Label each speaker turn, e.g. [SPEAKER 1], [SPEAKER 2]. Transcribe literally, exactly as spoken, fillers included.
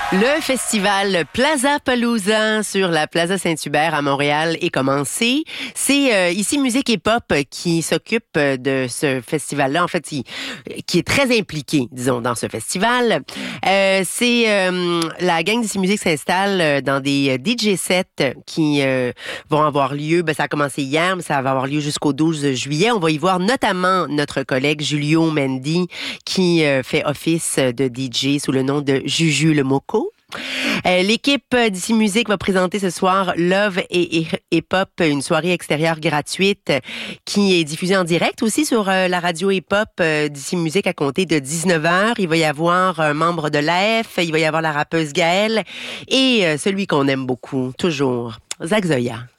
[SPEAKER 1] Le festival Plaza Palooza sur la Plaza Saint-Hubert à Montréal est commencé. C'est euh, ici Musique et Pop qui s'occupe de ce festival-là, en fait, qui, qui est très impliqué, disons, dans ce festival. Euh, c'est euh, la gang d'ici Musique s'installe dans des D J sets qui euh, vont avoir lieu. Ben, ça a commencé hier, mais ça va avoir lieu jusqu'au douze juillet. On va y voir notamment notre collègue Julio Mendy qui euh, fait office de D J sous le nom de Juju le Moco. Euh, l'équipe d'ici Musique va présenter ce soir Love et, et, et Pop, une soirée extérieure gratuite qui est diffusée en direct aussi sur euh, la radio et Pop euh, d'ici Musique à compter de dix-neuf heures. Il va y avoir un membre de l'A F, il va y avoir la rappeuse Gaëlle et euh, celui qu'on aime beaucoup, toujours, Zach Zoya.